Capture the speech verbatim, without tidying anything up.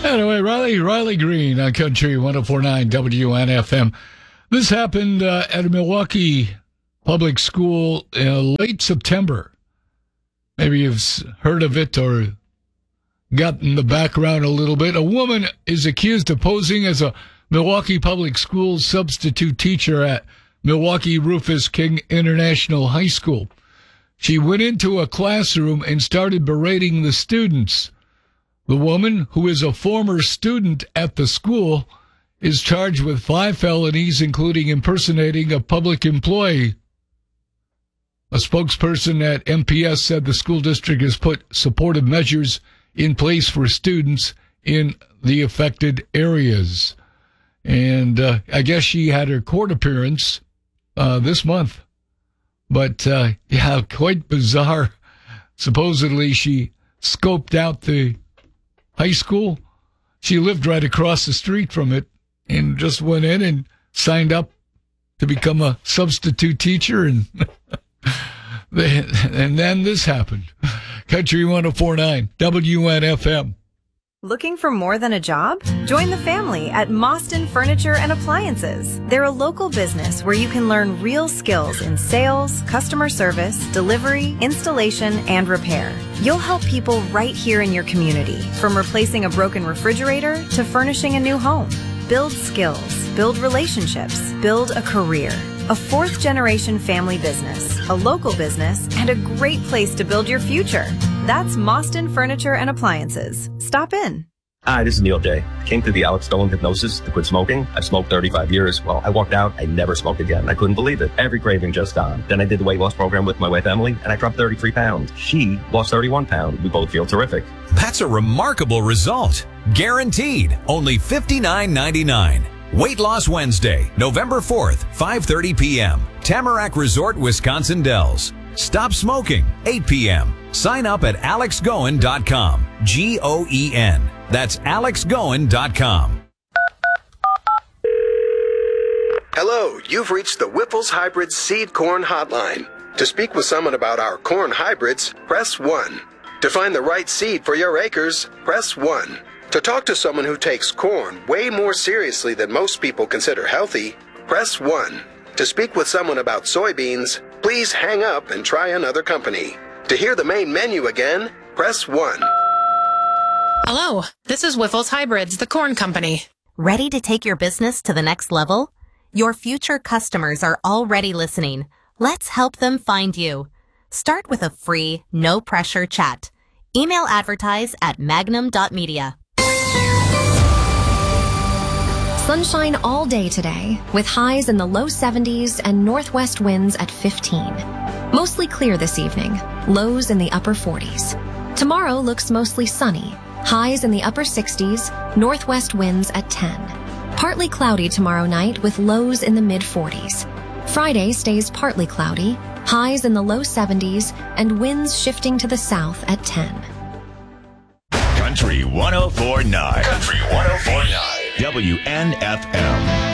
Anyway, Riley, Riley Green on Country one oh four point nine W N F M. This happened uh, at a Milwaukee public school in late September. Maybe you've heard of it or gotten the background a little bit. A woman is accused of posing as a Milwaukee public school substitute teacher at Milwaukee Rufus King International High School. She went into a classroom and started berating the students. The woman, who is a former student at the school, is charged with five felonies, including impersonating a public employee. A spokesperson at M P S said the school district has put supportive measures in place for students in the affected areas. And uh, I guess she had her court appearance uh, this month. But, uh, yeah, quite bizarre. Supposedly she scoped out the high school. She lived right across the street from it and just went in and signed up to become a substitute teacher. And, and then this happened. Country one oh four point nine W N F M. Looking for more than a job? Join the family at Mostyn Furniture and Appliances. They're a local business where you can learn real skills in sales, customer service, delivery, installation, and repair. You'll help people right here in your community, from replacing a broken refrigerator to furnishing a new home. Build skills, build relationships, build a career. A fourth-generation family business, a local business, and a great place to build your future. That's Mostyn Furniture and Appliances. Stop in. Hi, this is Neil J. Came through the Alex Goen hypnosis to quit smoking. I've smoked thirty-five years. Well, I walked out. I never smoked again. I couldn't believe it. Every craving just gone. Then I did the weight loss program with my wife, Emily, and I dropped thirty-three pounds. She lost thirty-one pounds. We both feel terrific. That's a remarkable result. Guaranteed. Only fifty-nine ninety-nine. Weight Loss Wednesday, November fourth, five thirty p.m. Tamarack Resort, Wisconsin Dells. Stop smoking, eight p.m. Sign up at alex goen dot com. G O E N. That's alex goen dot com. Hello, you've reached the Whipple's Hybrid Seed Corn Hotline. To speak with someone about our corn hybrids, press one. To find the right seed for your acres, press one. To talk to someone who takes corn way more seriously than most people consider healthy, press one. To speak with someone about soybeans, please hang up and try another company. To hear the main menu again, press one. Hello, this is Whiffles Hybrids, the corn company. Ready to take your business to the next level? Your future customers are already listening. Let's help them find you. Start with a free, no-pressure chat. Email advertise at magnum dot media. Sunshine all day today, with highs in the low seventies and northwest winds at fifteen. Mostly clear this evening, lows in the upper forties. Tomorrow looks mostly sunny, highs in the upper sixties, northwest winds at ten. Partly cloudy tomorrow night with lows in the mid forties. Friday stays partly cloudy, highs in the low seventies, and winds shifting to the south at ten. Country one oh four point nine. Country one oh four point nine. W N F M.